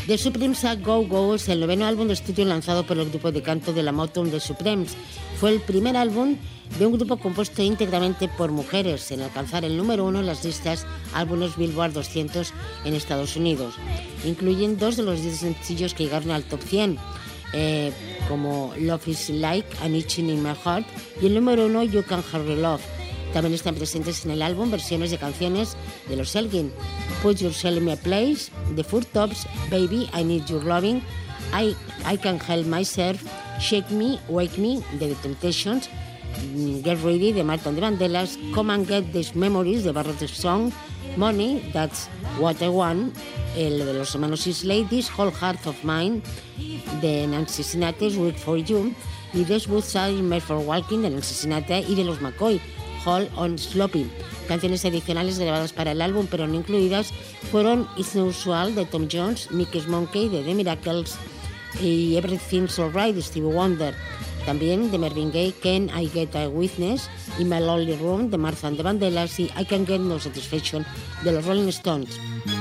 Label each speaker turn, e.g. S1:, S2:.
S1: The Supremes A Go Go es el 9º álbum de estudio lanzado por el grupo de canto de la Motown The Supremes. Fue el primer álbum de un grupo compuesto íntegramente por mujeres en alcanzar el número 1 en las listas álbumes Billboard 200 en Estados Unidos. Incluyen 2 de los 10 sencillos que llegaron al top 100, como Love Is Like an Itching in My Heart y el número 1 You Can Hurry Love. También están presentes en el álbum versiones de canciones de los Elgin, Put Yourself in My Place, The Four Tops, Baby, I Need Your Loving, I Can Help Myself, Shake Me, Wake Me, de The Temptations, Get Ready, de Martin de Vandellas, Come and Get These Memories, de Barrett Song, Money, That's What I Want, el de los hermanos Is Ladies, Whole Heart of Mine, de Nancy Sinatra, Wait for You, y This Woods Are Made for Walking, de Nancy Sinatra y de los McCoy, Hold on Sloppy. Canciones adicionales grabadas para el álbum pero no incluidas fueron It's Unusual de Tom Jones, Mickey's Monkey de The Miracles y Everything's Alright de Stevie Wonder. También de Marvin Gaye, Can I Get a Witness y My Lonely Room de Martha and the Vandellas y I Can Get No Satisfaction de los Rolling Stones.